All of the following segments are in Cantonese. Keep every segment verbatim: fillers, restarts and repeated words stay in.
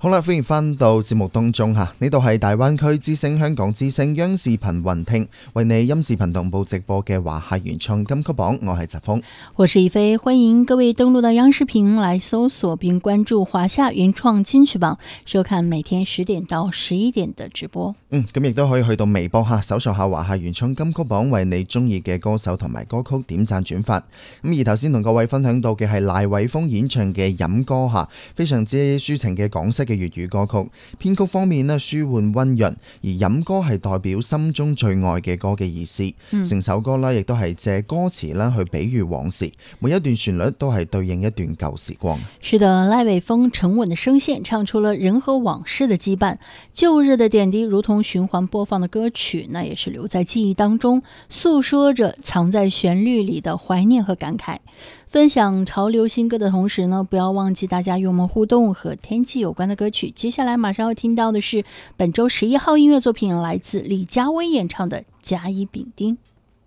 好啦，歡迎翻到節目當中吓，呢度係大灣區之聲、香港之聲、央視頻雲聽為你音視頻同步直播嘅華夏原創金曲榜，我係疾風， 我是一飛，歡迎各位登錄到央視頻來搜索並關注華夏原創金曲榜，收看每天十點到十一點的直播。 嗯，咁亦都可以去到微博下搜索下華夏原創金曲榜，為你中意嘅歌手同埋歌曲點讚轉發。咁而頭先同各位分享到嘅係賴偉峰演唱嘅飲歌吓，非常之抒情嘅港式嘅粵語歌曲，編曲方面呢舒緩溫潤，而飲歌係代表心中最愛嘅歌嘅意思。成、嗯、首歌呢亦都係借歌詞啦去比喻往事，每一段旋律都係對應一段舊時光。 是的，賴偉峰沉穩的聲線唱出了人和往事的羈絆，舊日的點滴如同循環播放的歌曲，那也是留在記憶當中，訴說着藏在旋律裡的懷念和感慨。分享潮流新歌的同時呢，不要忘記大家與我們互動和天氣有關的歌曲。接下來馬上要聽到的是本周十一號音樂作品，來自李佳薇演唱的《甲乙丙丁》。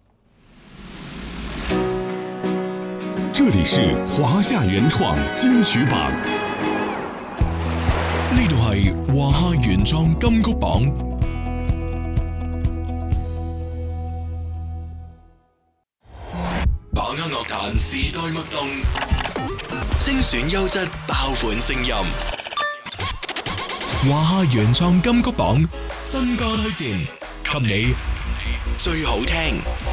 這裡是華夏原創金曲榜，呢度係華夏原創金曲榜。把握樂壇時代脈動，精選優質爆款聲音。華夏原創金曲榜新歌推薦，給你最好聽。